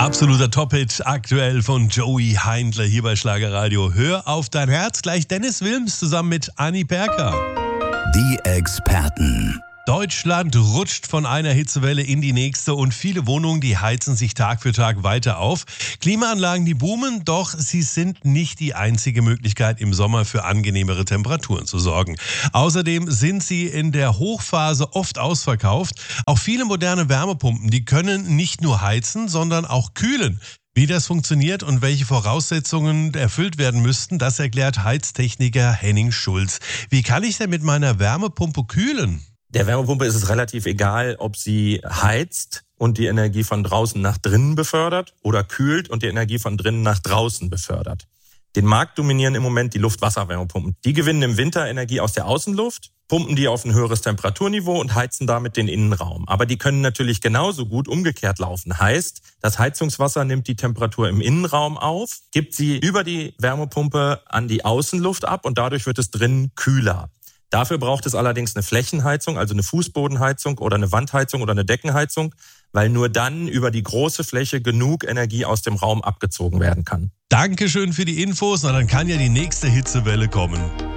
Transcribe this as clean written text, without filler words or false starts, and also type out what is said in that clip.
Absoluter Top-Hit aktuell von Joey Heindler hier bei Schlagerradio. Hör auf dein Herz, gleich Dennis Wilms zusammen mit Anni Perker. Die Experten. Deutschland rutscht von einer Hitzewelle in die nächste und viele Wohnungen, die heizen sich Tag für Tag weiter auf. Klimaanlagen, die boomen, doch sie sind nicht die einzige Möglichkeit, im Sommer für angenehmere Temperaturen zu sorgen. Außerdem sind sie in der Hochphase oft ausverkauft. Auch viele moderne Wärmepumpen, die können nicht nur heizen, sondern auch kühlen. Wie das funktioniert und welche Voraussetzungen erfüllt werden müssten, das erklärt Heiztechniker Henning Schulz. Wie kann ich denn mit meiner Wärmepumpe kühlen? Der Wärmepumpe ist es relativ egal, ob sie heizt und die Energie von draußen nach drinnen befördert oder kühlt und die Energie von drinnen nach draußen befördert. Den Markt dominieren im Moment die Luft-Wasser-Wärmepumpen. Die gewinnen im Winter Energie aus der Außenluft, pumpen die auf ein höheres Temperaturniveau und heizen damit den Innenraum. Aber die können natürlich genauso gut umgekehrt laufen. Heißt, das Heizungswasser nimmt die Temperatur im Innenraum auf, gibt sie über die Wärmepumpe an die Außenluft ab und dadurch wird es drinnen kühler. Dafür braucht es allerdings eine Flächenheizung, also eine Fußbodenheizung oder eine Wandheizung oder eine Deckenheizung, weil nur dann über die große Fläche genug Energie aus dem Raum abgezogen werden kann. Dankeschön für die Infos, na dann kann ja die nächste Hitzewelle kommen.